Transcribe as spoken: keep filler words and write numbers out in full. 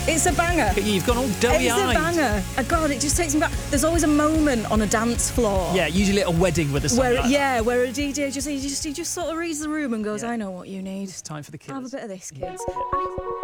It's a banger. You've gone all doughy It's a eyed. banger. Oh, God, it just takes me back. There's always a moment on a dance floor. Yeah, usually at a wedding with a song Where, like yeah, that. where a D J just he just he just sort of reads the room and goes, Yeah. "I know what you need. It's time for the Have a Killers. bit of this, kids."